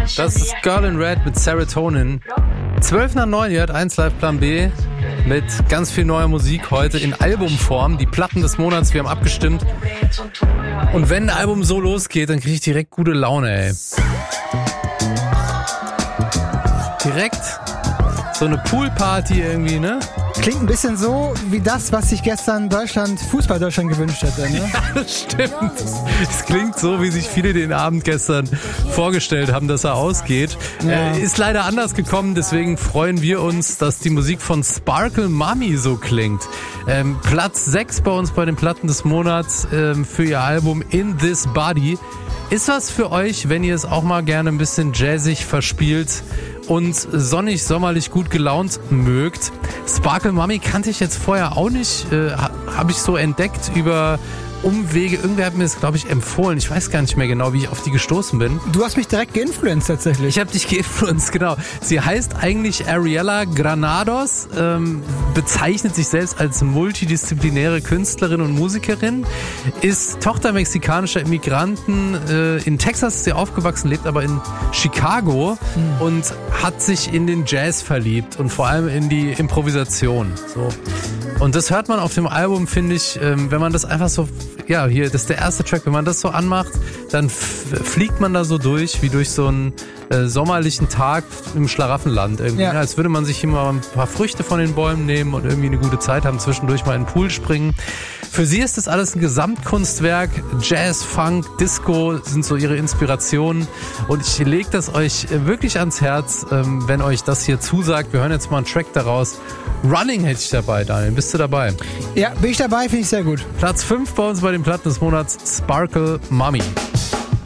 Das ist Girl in Red mit Serotonin. 8:12, ihr hört 1 Live Plan B mit ganz viel neuer Musik heute in Albumform. Die Platten des Monats, wir haben abgestimmt. Und wenn ein Album so losgeht, dann kriege ich direkt gute Laune, ey. Direkt so eine Poolparty irgendwie, ne? Klingt ein bisschen so wie das, was sich gestern Fußball Deutschland gewünscht hätte, ne? Ja, das stimmt. Es klingt so, wie sich viele den Abend gestern vorgestellt haben, dass er ausgeht. Ja. Ist leider anders gekommen, deswegen freuen wir uns, dass die Musik von Sparkle Mommy so klingt. Platz 6 bei uns bei den Platten des Monats für ihr Album In This Body. Ist was für euch, wenn ihr es auch mal gerne ein bisschen jazzig verspielt und sonnig, sommerlich gut gelaunt mögt. Sparkle Mommy kannte ich jetzt vorher auch nicht, habe ich so entdeckt über Umwege. Irgendwer hat mir das, glaube ich, empfohlen. Ich weiß gar nicht mehr genau, wie ich auf die gestoßen bin. Du hast mich direkt geinfluenced tatsächlich. Ich habe dich geinfluenced, genau. Sie heißt eigentlich Ariella Granados, bezeichnet sich selbst als multidisziplinäre Künstlerin und Musikerin, ist Tochter mexikanischer Immigranten. In Texas ist sie aufgewachsen, lebt aber in Chicago und hat sich in den Jazz verliebt und vor allem in die Improvisation. So. Und das hört man auf dem Album, finde ich, wenn man das einfach so, ja, hier, das ist der erste Track, wenn man das so anmacht, dann fliegt man da so durch, wie durch so einen sommerlichen Tag im Schlaraffenland irgendwie. Ja. Als würde man sich hier mal ein paar Früchte von den Bäumen nehmen und irgendwie eine gute Zeit haben, zwischendurch mal in den Pool springen. Für sie ist das alles ein Gesamtkunstwerk. Jazz, Funk, Disco sind so ihre Inspirationen. Und ich lege das euch wirklich ans Herz, wenn euch das hier zusagt. Wir hören jetzt mal einen Track daraus. Running hätte ich dabei, Daniel. Bist du dabei? Ja, bin ich dabei, finde ich sehr gut. Platz 5 bei uns bei den Platten des Monats, Sparkle Mommy.